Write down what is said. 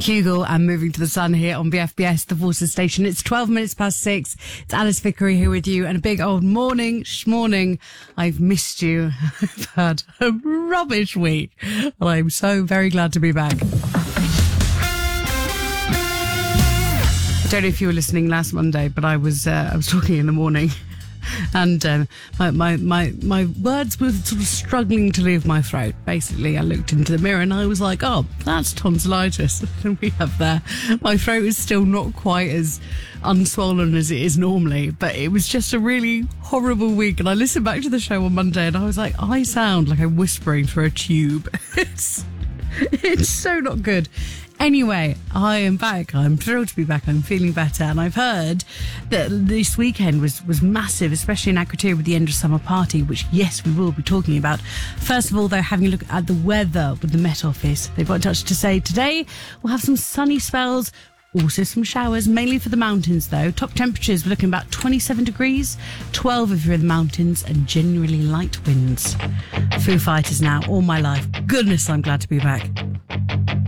Kugel and Moving to the Sun here on BFBS, the Forces Station. It's 12 minutes past 6. It's Alice Vickery here with you, and a big old morning. I've missed you. I've had a rubbish week, and I'm so very glad to be back. I don't know if you were listening last Monday, but I was talking in the morning. And my words were sort of struggling to leave my throat. Basically, I looked into the mirror and I was like, oh, that's tonsillitis. And we have there. My throat is still not quite as unswollen as it is normally, but it was just a really horrible week. And I listened back to the show on Monday and I was like, I sound like I'm whispering through a tube. It's so not good. Anyway, I am back. I'm thrilled to be back. I'm feeling better. And I've heard that this weekend was massive, especially in Akrotiri with the end of summer party, which, yes, we will be talking about. First of all, though, having a look at the weather with the Met Office. They've got in touch to say today we'll have some sunny spells, also some showers, mainly for the mountains, though. Top temperatures, we're looking about 27 degrees, 12 if you're in the mountains, and generally light winds. Foo Fighters now, all my life. Goodness, I'm glad to be back.